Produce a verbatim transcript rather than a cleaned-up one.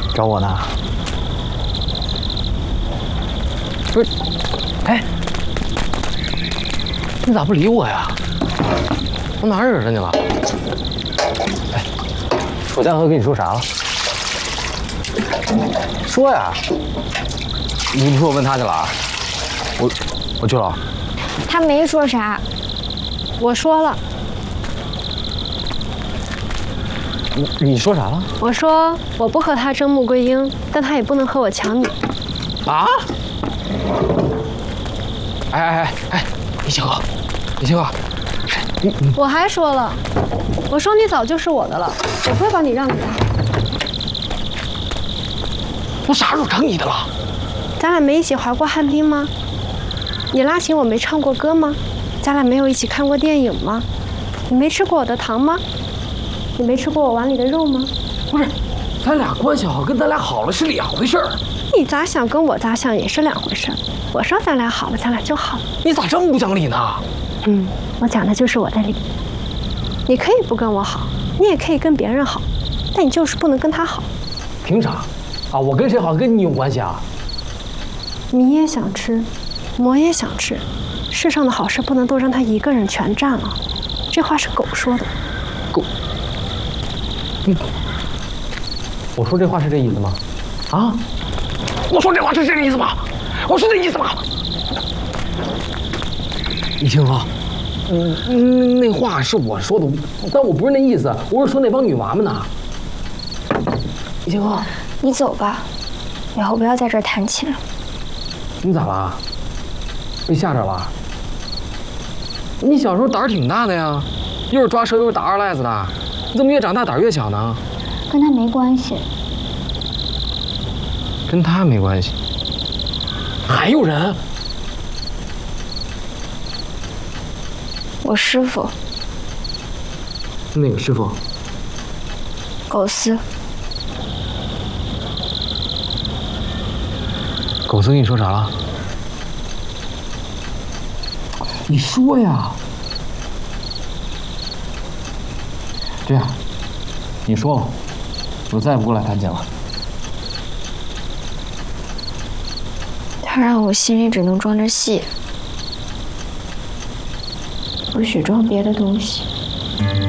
找我呢？不是，哎，你咋不理我呀？我哪惹着你了？哎，楚江河跟你说啥了？说呀！你不说我问他去了啊？我我去了。 他没说啥，我说了。 你你说啥了？ 我说我不和他争穆桂英，但他也不能和我抢你。 啊？哎哎哎哎，李清河，李清河，你你我还说了，我说你早就是我的了，我不会把你让给他。 我啥时候成你的了？ 咱俩没一起滑过旱冰吗？你拉琴我没唱过歌吗？咱俩没有一起看过电影吗？你没吃过我的糖吗？你没吃过我碗里的肉吗？ 不是，咱俩关系好跟咱俩好了是两回事儿。 你咋想跟我咋想也是两回事儿。我说咱俩好了，咱俩就好了。 你咋这么不讲理呢？ 嗯，我讲的就是我的理。你可以不跟我好，你也可以跟别人好，但你就是不能跟他好。 凭啥？啊，我跟谁好跟你有关系啊？ 你也想吃，我也想吃，世上的好事不能都让他一个人全占了。这话是狗说的。 狗？你，我说这话是这意思吗？啊？我说这话是这个意思吗？我是这意思吗？李清河，嗯，那话是我说的，但我不是那意思，我是说那帮女娃们呢。李清河， 你走吧，以后不要在这儿弹琴了。 你咋了？被吓着了？你小时候胆儿挺大的呀，又是抓蛇又是打二赖子的，你怎么越长大胆儿越小呢？ 跟他没关系。 跟他没关系。还有人？ 我师傅。 哪个师傅？ 狗司。 狗司跟你说啥了？你说呀。这样，你说了，我再也不过来弹琴了。 他让我心里只能装着戏，不许装别的东西。